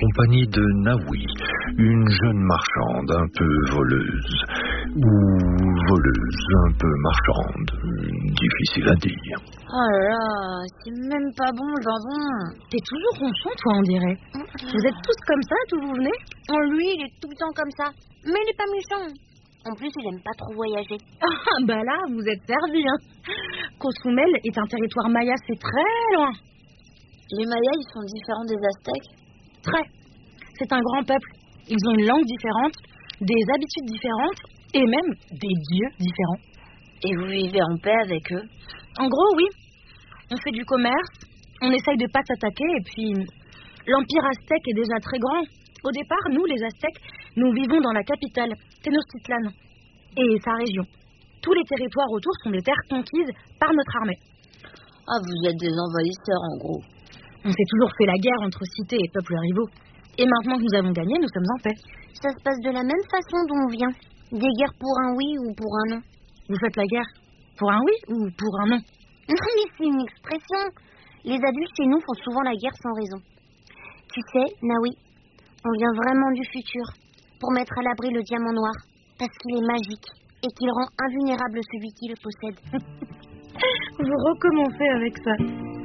compagnie de Nawi, une jeune marchande un peu voleuse, ou voleuse un peu marchande, difficile à dire. Oh là là, c'est même pas bon le jambon. T'es toujours ronchon, toi, on dirait. Vous êtes tous comme ça, d'où vous venez? Oh, lui, il est tout le temps comme ça. Mais il est pas méchant. En plus, il aime pas trop voyager. Ah, bah là, vous êtes perdus, hein. Cozumel est un territoire maya, c'est très loin. Les Mayas, ils sont différents des Aztèques? Très. C'est un grand peuple. Ils ont une langue différente, des habitudes différentes, et même des dieux différents. Et vous vivez en paix avec eux? En gros, oui. On fait du commerce, on essaye de pas s'attaquer, et puis l'empire aztèque est déjà très grand. Au départ, nous, les Aztèques, nous vivons dans la capitale, Tenochtitlan, et sa région. Tous les territoires autour sont des terres conquises par notre armée. Ah, vous êtes des envahisseurs, en gros. On s'est toujours fait la guerre entre cités et peuples rivaux. Et maintenant que nous avons gagné, nous sommes en paix. Ça se passe de la même façon d'où on vient. Des guerres pour un oui ou pour un non. Vous faites la guerre pour un oui ou pour un non? Non, mais c'est une expression. Les adultes chez nous font souvent la guerre sans raison. Tu sais, Nawi, on vient vraiment du futur pour mettre à l'abri le diamant noir, parce qu'il est magique et qu'il rend invulnérable celui qui le possède. Vous recommencez avec ça.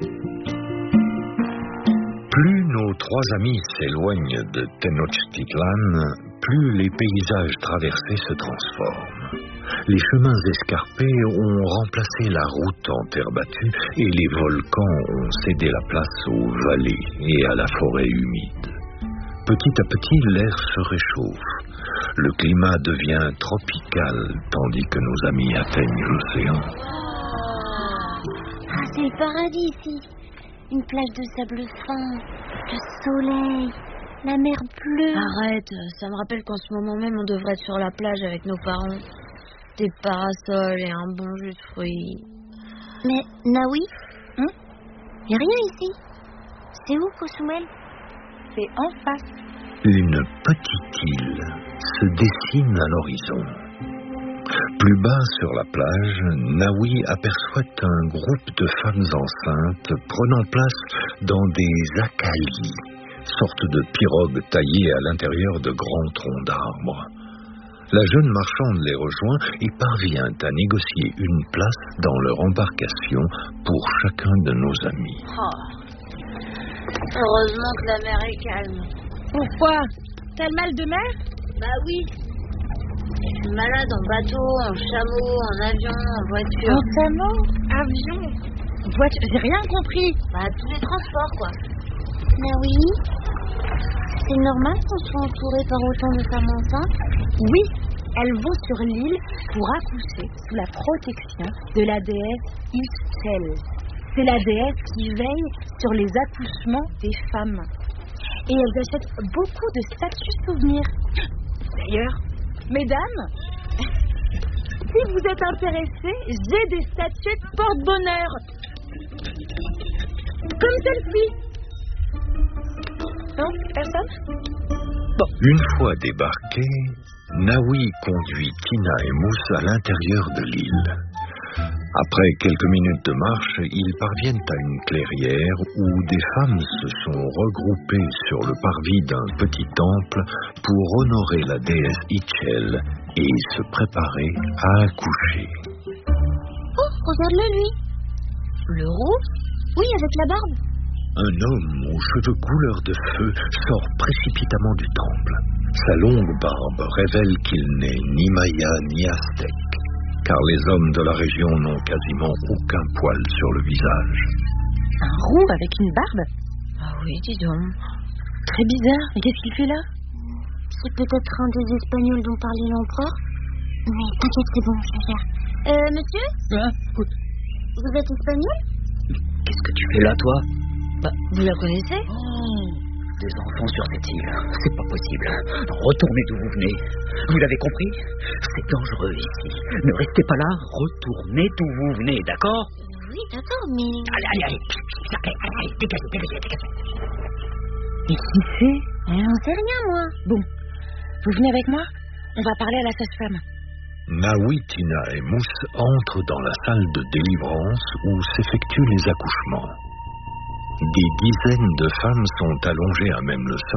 Plus nos trois amis s'éloignent de Tenochtitlan, plus les paysages traversés se transforment. Les chemins escarpés ont remplacé la route en terre battue et les volcans ont cédé la place aux vallées et à la forêt humide. Petit à petit, l'air se réchauffe. Le climat devient tropical tandis que nos amis atteignent l'océan. Ah, c'est le paradis ici. Une plage de sable fin, le soleil, la mer bleue. Arrête, ça me rappelle qu'en ce moment même on devrait être sur la plage avec nos parents. Des parasols et un bon jus de fruits. Mais Nawi, y a rien ici. C'est où, Cozumel? C'est en face. Une petite île se dessine à l'horizon. Plus bas sur la plage, Nawi aperçoit un groupe de femmes enceintes prenant place dans des akalis, sortes de pirogues taillées à l'intérieur de grands troncs d'arbres. La jeune marchande les rejoint et parvient à négocier une place dans leur embarcation pour chacun de nos amis. Heureusement que la mer est calme. Pourquoi? T'as le mal de mer? Bah oui. Je suis malade en bateau, en chameau, en avion, en voiture. En chameau? Avion? Voiture? J'ai rien compris. Bah tous les transports, quoi. Mais oui. C'est normal qu'on soit entouré par autant de femmes enceintes? Oui, elles vont sur l'île pour accoucher sous la protection de la déesse Ixchel. C'est la déesse qui veille sur les accouchements des femmes. Et elles achètent beaucoup de statues souvenirs. D'ailleurs, mesdames, si vous êtes intéressées, j'ai des statuettes porte-bonheur. Comme celle-ci. Non, personne? Bon. Une fois débarqués, Nawi conduit Tina et Mousse à l'intérieur de l'île. Après quelques minutes de marche, ils parviennent à une clairière où des femmes se sont regroupées sur le parvis d'un petit temple pour honorer la déesse Ixchel et se préparer à accoucher. Oh, regarde-le, lui. Le roux? Oui, avec la barbe. Un homme aux cheveux couleur de feu sort précipitamment du temple. Sa longue barbe révèle qu'il n'est ni maya ni aztèque, car les hommes de la région n'ont quasiment aucun poil sur le visage. Un roux avec une barbe? Ah oui, dis donc. Très bizarre. Et qu'est-ce qu'il fait là? C'est peut-être un des Espagnols dont parlait l'empereur. Mais t'inquiète, c'est bon, je vais faire. Monsieur? Écoute. Vous êtes espagnol? Qu'est-ce que tu fais là, toi? Bah, vous la connaissez? Des enfants sur cette île, c'est pas possible. Retournez d'où vous venez. Vous l'avez compris? C'est dangereux ici. Ne restez pas là, retournez d'où vous venez, d'accord? Oui, d'accord, mais... Allez, dégagez. Et qui c'est? J'en sais rien, moi. Bon, vous venez avec moi? On va parler à la sage-femme. Nawi, Tina et Mousse entrent dans la salle de délivrance où s'effectuent les accouchements. Des dizaines de femmes sont allongées à même le sol